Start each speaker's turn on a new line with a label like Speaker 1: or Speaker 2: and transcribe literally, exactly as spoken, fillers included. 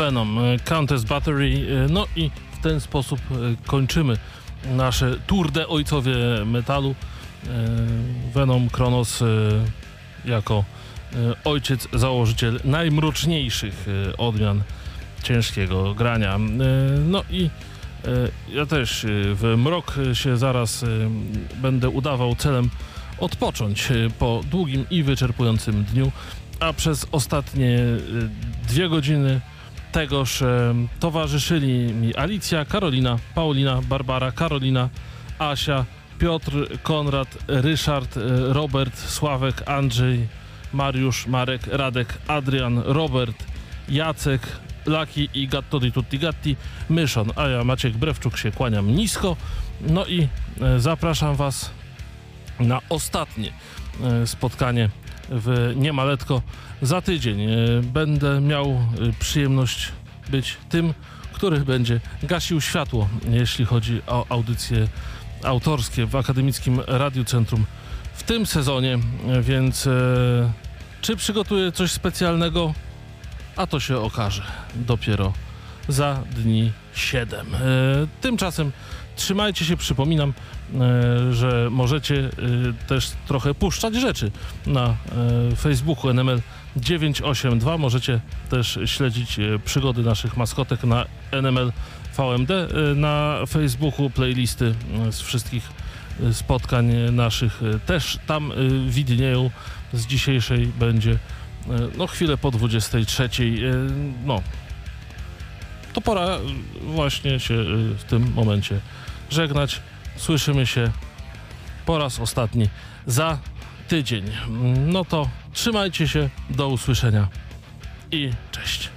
Speaker 1: Venom, Countess Battery. No i w ten sposób kończymy nasze tour de ojcowie metalu. Venom Kronos jako ojciec, założyciel najmroczniejszych odmian ciężkiego grania. No i ja też w mrok się zaraz będę udawał celem odpocząć po długim i wyczerpującym dniu, a przez ostatnie dwie godziny tegoż towarzyszyli mi Alicja, Karolina, Paulina, Barbara, Karolina, Asia, Piotr, Konrad, Ryszard, Robert, Sławek, Andrzej, Mariusz, Marek, Radek, Adrian, Robert, Jacek, Laki i Gatto di Tutti Gatti, Myszon, a ja Maciek Brewczuk się kłaniam nisko. No i zapraszam was na ostatnie spotkanie w Niemaletko za tydzień. Będę miał przyjemność być tym, który będzie gasił światło, jeśli chodzi o audycje autorskie w Akademickim Radiu Centrum w tym sezonie, więc e, czy przygotuję coś specjalnego? A to się okaże dopiero za dni siedem. E, tymczasem trzymajcie się, przypominam, e, że możecie e, też trochę puszczać rzeczy na e, Facebooku N M L dziewięćset osiemdziesiąt dwa. Możecie też śledzić e, przygody naszych maskotek na N M L V M D, e, na Facebooku playlisty e, z wszystkich e, spotkań naszych e, też tam e, widnieją. Z dzisiejszej będzie e, no chwilę po dwudziestej trzeciej. E, no to pora właśnie się w tym momencie żegnać. Słyszymy się po raz ostatni za tydzień. No to trzymajcie się, do usłyszenia i cześć.